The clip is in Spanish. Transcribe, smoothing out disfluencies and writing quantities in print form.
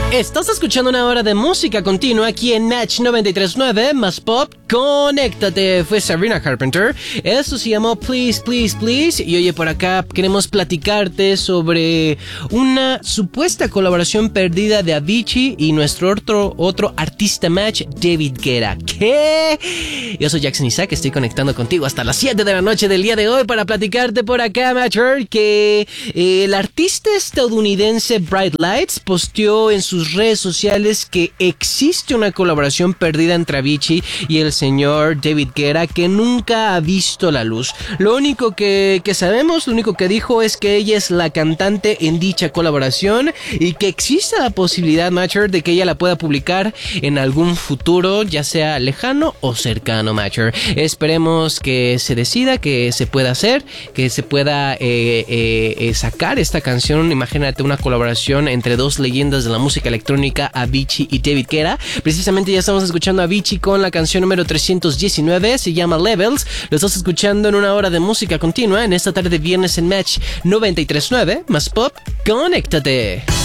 Estás escuchando una hora de música continua aquí en Match 93.9 más Pop. Conéctate, fue Sabrina Carpenter. Esto se llamó Please, Please, Please. Y oye, por acá queremos platicarte sobre una supuesta colaboración perdida de Avicii y nuestro otro artista Match, David Guetta. ¿Qué? Yo soy Jackson Isaac, estoy conectando contigo hasta las 7 de la noche del día de hoy para platicarte por acá, Matcher, que el artista estadounidense Bright Lights posteó en sus redes sociales que existe una colaboración perdida entre Avicii y el señor David Guetta que nunca ha visto la luz. Lo único que sabemos, lo único que dijo es que ella es la cantante en dicha colaboración y que existe la posibilidad, Matcher, de que ella la pueda publicar en algún futuro, ya sea lejano o cercano, Matcher. Esperemos que se decida, que se pueda hacer, que se pueda sacar esta canción. Imagínate una colaboración entre dos leyendas de la música electrónica, Avicii y David Guetta. Precisamente ya estamos escuchando a Avicii con la canción número 319, se llama Levels. Lo estás escuchando en una hora de música continua en esta tarde de viernes en Match 93.9 más Pop. Conéctate.